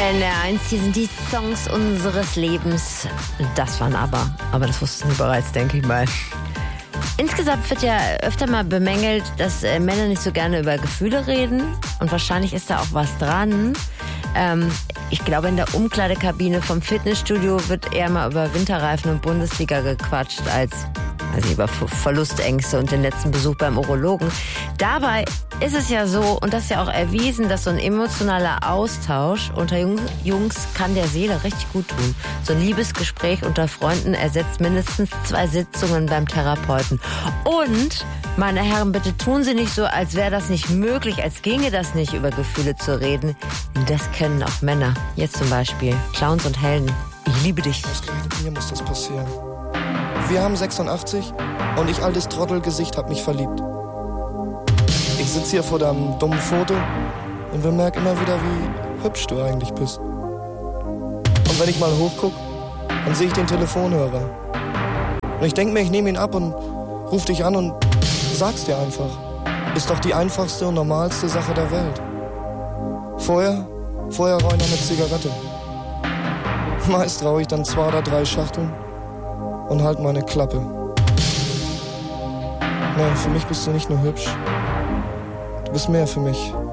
NDR1, hier sind die Songs unseres Lebens. Das waren aber das wussten Sie bereits, denke ich mal. Insgesamt wird ja öfter mal bemängelt, dass Männer nicht so gerne über Gefühle reden. Und wahrscheinlich ist da auch was dran. Ich glaube, in der Umkleidekabine vom Fitnessstudio wird eher mal über Winterreifen und Bundesliga gequatscht als über Verlustängste und den letzten Besuch beim Urologen. Dabei ist es ja so, und das ist ja auch erwiesen, dass so ein emotionaler Austausch unter Jungs kann der Seele richtig gut tun. So ein Liebesgespräch unter Freunden ersetzt mindestens 2 Sitzungen beim Therapeuten. Und, meine Herren, bitte tun Sie nicht so, als wäre das nicht möglich, als ginge das nicht, über Gefühle zu reden. Das können auch Männer. Jetzt zum Beispiel Clowns und Helden. Ich liebe dich. Ausgerechnet mir muss das passieren. Wir haben 86 und ich, altes Trottelgesicht, hab mich verliebt. Ich sitz hier vor deinem dummen Foto und bemerk immer wieder, wie hübsch du eigentlich bist. Und wenn ich mal hochguck, dann sehe ich den Telefonhörer. Und ich denk mir, ich nehme ihn ab und ruf dich an und sag's dir einfach. Ist doch die einfachste und normalste Sache der Welt. Vorher rauche ich noch eine Zigarette. Meist rauche ich dann 2 oder 3 Schachteln und halt meine Klappe. Nee, für mich bist du nicht nur hübsch. Du bist mehr für mich.